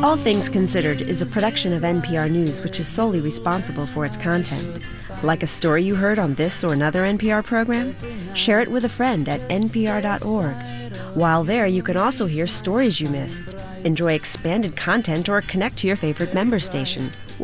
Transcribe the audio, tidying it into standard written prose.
All Things Considered is a production of NPR News, which is solely responsible for its content. Like a story you heard on this or another NPR program? Share it with a friend at npr.org. While there, you can also hear stories you missed, enjoy expanded content, or connect to your favorite member station.